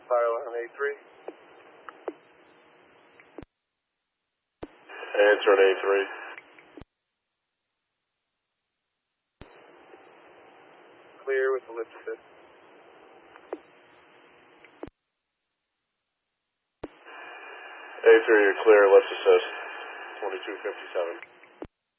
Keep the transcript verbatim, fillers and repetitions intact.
Pilot on A three. Answer on A three. Clear with ellipse assist. A three, you're clear, let's assist. twenty-two fifty-seven.